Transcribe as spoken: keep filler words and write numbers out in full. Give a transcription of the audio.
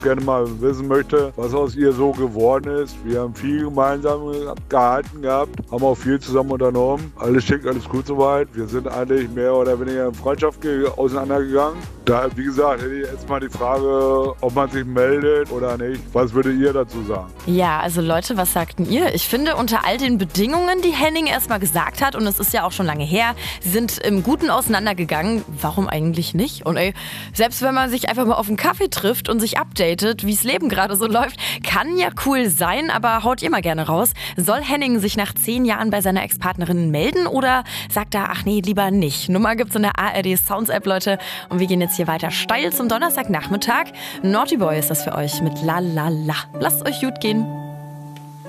gerne mal wissen möchte, was aus ihr so geworden ist. Wir haben viel gemeinsam gehalten gehabt, haben auch viel zusammen unternommen. Alles schick, alles gut soweit. Wir sind eigentlich mehr oder weniger in Freundschaft auseinandergegangen. Da, wie gesagt, hätte ich jetzt mal die Frage, ob man sich meldet oder nicht. Was würdet ihr dazu sagen? Ja, also Leute, was sagten ihr? Ich finde, unter all den Bedingungen, die Henning erstmal gesagt hat, und es ist ja auch schon lange her, sie sind im Guten auseinandergegangen. Warum eigentlich nicht? Und ey, selbst wenn man sich einfach mal auf einen Kaffee trifft und sich updatet, wie das Leben gerade so läuft, kann ja cool sein, aber haut ihr mal gerne raus. Soll Henning sich nach zehn Jahren bei seiner Ex-Partnerin melden oder sagt er, ach nee, lieber nicht? Nummer gibt's in der A R D Sounds App, Leute. Und wir gehen jetzt hier weiter steil zum Donnerstagnachmittag. Naughty Boy ist das für euch mit La La La. Lasst euch gut gehen.